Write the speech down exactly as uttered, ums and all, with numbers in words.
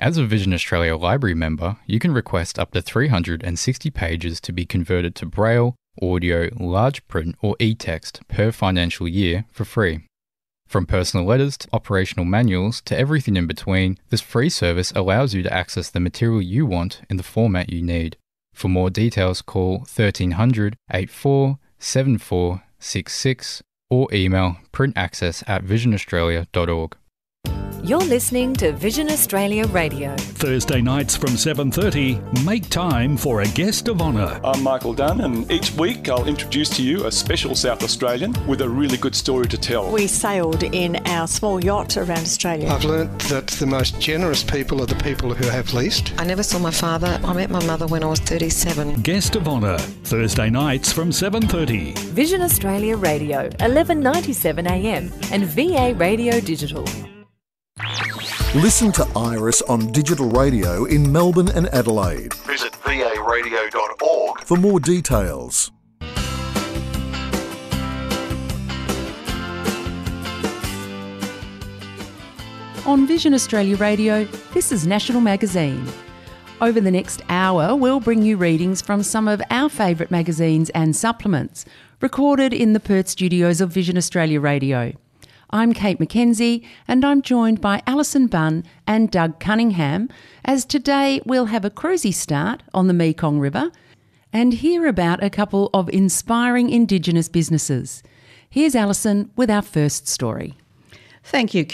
As a Vision Australia Library member, you can request up to three hundred sixty pages to be converted to Braille, audio, large print or e-text per financial year for free. From personal letters to operational manuals to everything in between, this free service allows you to access the material you want in the format you need. For more details, call thirteen hundred, eighty-four, seventy-four sixty-six or email printaccess at vision australia dot org. You're listening to Vision Australia Radio. Thursday nights from seven thirty, make time for a guest of honour. I'm Michael Dunn, and each week I'll introduce to you a special South Australian with a really good story to tell. We sailed in our small yacht around Australia. I've learnt that the most generous people are the people who have least. I never saw my father. I met my mother when I was thirty-seven. Guest of honour, Thursday nights from seven thirty. Vision Australia Radio, eleven ninety-seven A M and V A Radio Digital. Listen to Iris on digital radio in Melbourne and Adelaide. Visit v a radio dot org for more details. On Vision Australia Radio, this is National Magazine. Over the next hour, we'll bring you readings from some of our favourite magazines and supplements, recorded in the Perth studios of Vision Australia Radio. I'm Kate McKenzie, and I'm joined by Alison Bunn and Doug Cunningham, as today we'll have a cruisy start on the Mekong River and hear about a couple of inspiring Indigenous businesses. Here's Alison with our first story. Thank you,